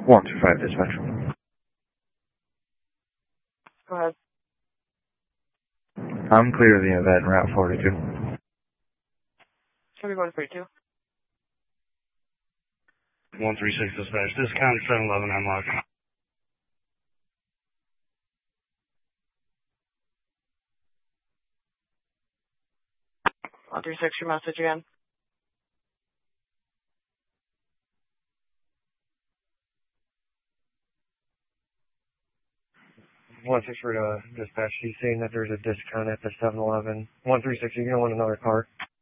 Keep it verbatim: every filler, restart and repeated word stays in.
one two five dispatch. Go ahead. I'm clear of the event, Route forty-two. Can we go to thirty-two? one three six dispatch. This is County seven eleven Hemlock. one three six, your message again. one six for uh, dispatch. He's saying that there's a discount at the seven eleven. one three six, you're going to want another car.